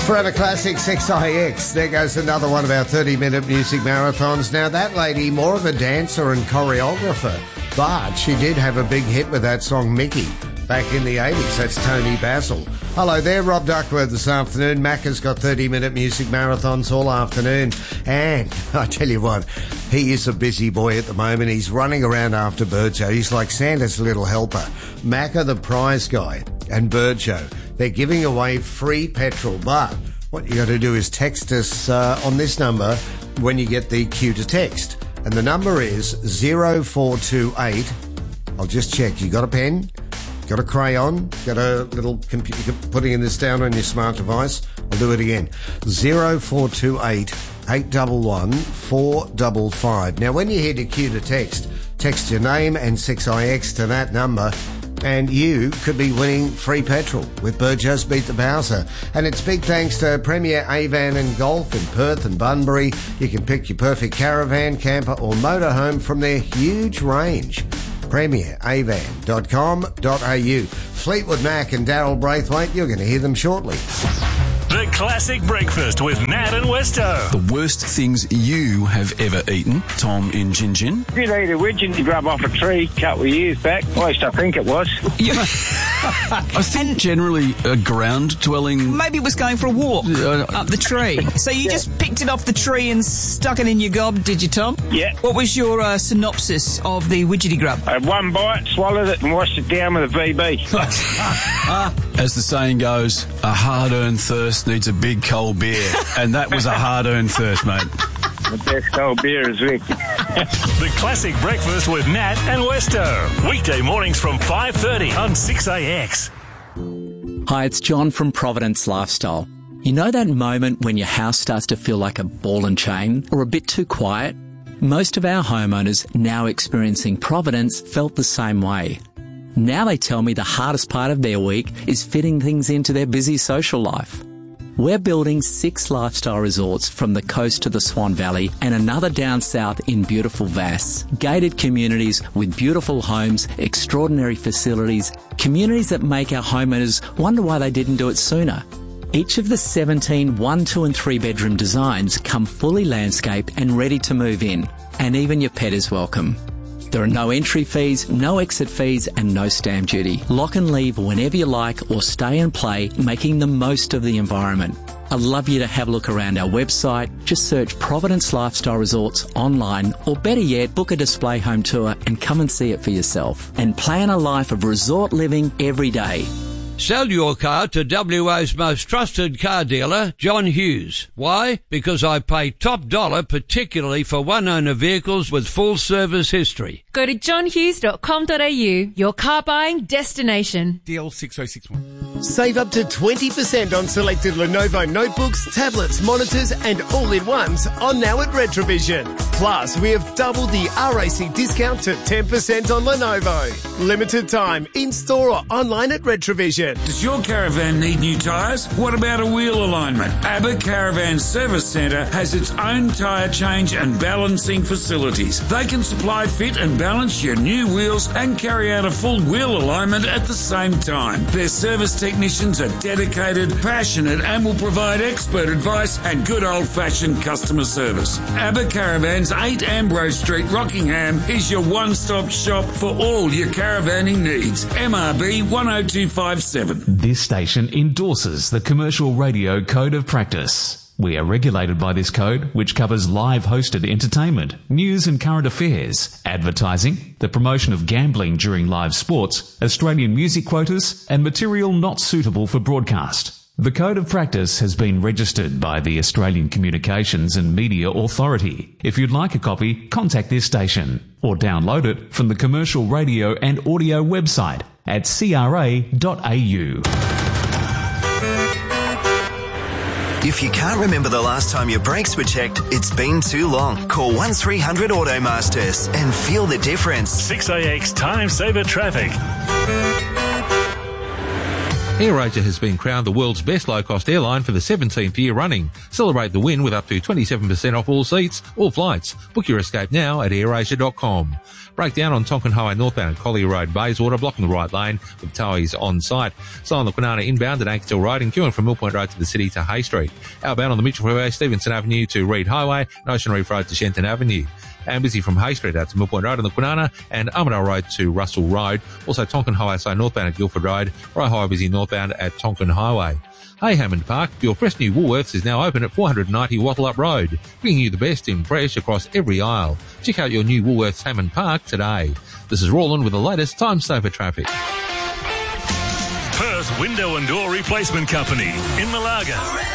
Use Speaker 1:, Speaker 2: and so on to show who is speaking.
Speaker 1: Forever Classic 6IX. There goes another one of our 30-minute music marathons. Now, that lady, more of a dancer and choreographer, but she did have a big hit with that song, Mickey, back in the 80s. That's Tony Basil. Hello there, Rob Duckworth this afternoon. Mac has got 30-minute music marathons all afternoon. And I tell you what, he is a busy boy at the moment. He's running around after Birdshow. He's like Santa's little helper. Macca, the prize guy, and Birdshow. They're giving away free petrol, but what you got to do is text us on this number when you get the cue to text. And the number is 0428. I'll just check. You got a pen? Got a crayon? Got a little computer? Putting this down on your smart device? I'll do it again. 0428 811 455. Now, when you hear the cue to text your name and 6IX to that number, and you could be winning free petrol with Burjo's Beat the Bowser. And it's big thanks to Premier Avan and Golf in Perth and Bunbury. You can pick your perfect caravan, camper or motorhome from their huge range. premieravan.com.au. Fleetwood Mac and Daryl Braithwaite, you're going to hear them shortly.
Speaker 2: The Classic Breakfast with Nat and Westo.
Speaker 3: The worst things you have ever eaten, Tom in Gin Gin.
Speaker 4: Did eat a widgeon grub off a tree a couple of years back. At least I think it was.
Speaker 3: Yeah. I think generally a ground-dwelling...
Speaker 5: Maybe it was going for a walk up the tree. So you just picked it off the tree and stuck it in your gob, did you, Tom?
Speaker 4: Yeah.
Speaker 5: What was your synopsis of the widgety grub?
Speaker 4: I had one bite, swallowed it and washed it down with a VB.
Speaker 3: As the saying goes, a hard-earned thirst needs a big cold beer. And that was a hard-earned thirst, mate.
Speaker 4: The best cold beer is Vic.
Speaker 2: The Classic Breakfast with Nat and Westo. Weekday mornings from 5:30 on 6AX.
Speaker 6: Hi, it's John from Providence Lifestyle. You know that moment when your house starts to feel like a ball and chain or a bit too quiet? Most of our homeowners now experiencing Providence felt the same way. Now they tell me the hardest part of their week is fitting things into their busy social life. We're building 6 lifestyle resorts from the coast to the Swan Valley and another down south in beautiful Vass. Gated communities with beautiful homes, extraordinary facilities, communities that make our homeowners wonder why they didn't do it sooner. Each of the 17 1, 2 and 3 bedroom designs come fully landscaped and ready to move in. And even your pet is welcome. There are no entry fees, no exit fees and no stamp duty. Lock and leave whenever you like or stay and play, making the most of the environment. I'd love you to have a look around our website. Just search Providence Lifestyle Resorts online, or better yet, book a display home tour and come and see it for yourself. And plan a life of resort living every day.
Speaker 7: Sell your car to WA's most trusted car dealer, John Hughes. Why? Because I pay top dollar, particularly for one-owner vehicles with full service history.
Speaker 8: Go to johnhughes.com.au, your car buying destination.
Speaker 9: DL 6061.
Speaker 10: Save up to 20% on selected Lenovo notebooks, tablets, monitors and all-in-ones on now at Retrovision. Plus, we have doubled the RAC discount to 10% on Lenovo. Limited time, in-store or online at Retrovision.
Speaker 11: Does your caravan need new tyres? What about a wheel alignment? ABBA Caravan Service Centre has its own tyre change and balancing facilities. They can supply, fit and balance your new wheels and carry out a full wheel alignment at the same time. Their service technicians are dedicated, passionate and will provide expert advice and good old-fashioned customer service. ABBA Caravans, 8 Ambrose Street, Rockingham is your one-stop shop for all your caravanning needs. MRB 10257.
Speaker 12: This station endorses the Commercial Radio Code of Practice. We are regulated by this code, which covers live hosted entertainment, news and current affairs, advertising, the promotion of gambling during live sports, Australian music quotas, and material not suitable for broadcast. The Code of Practice has been registered by the Australian Communications and Media Authority. If you'd like a copy, contact this station or download it from the Commercial Radio and Audio website at cra.au.
Speaker 13: If you can't remember the last time your brakes were checked, it's been too long. Call 1300 Automasters and feel the difference.
Speaker 2: 6AX Time Saver Traffic.
Speaker 9: AirAsia has been crowned the world's best low-cost airline for the 17th year running. Celebrate the win with up to 27% off all seats, all flights. Book your escape now at airasia.com. Breakdown on Tonkin Highway northbound at Collier Road, Bayswater, blocking the right lane with towies on site. So on the Kwinana inbound at Ankersdale Road and queuing from Mill Point Road to the city to Hay Street. Outbound on the Mitchell Freeway, Stevenson Avenue to Reed Highway and Ocean Reef Road to Shenton Avenue. And busy from Hay Street out to Mill Point Road on the Kwinana and Armidale Road to Russell Road. Also Tonkin Highway side northbound at Guildford Road. Roy Highway busy northbound at Tonkin Highway. Hey Hammond Park, your fresh new Woolworths is now open at 490 Wattle Up Road, bringing you the best in fresh across every aisle. Check out your new Woolworths Hammond Park today. This is Roland with the latest Time Saver traffic.
Speaker 2: Perth Window and Door Replacement Company in Malaga.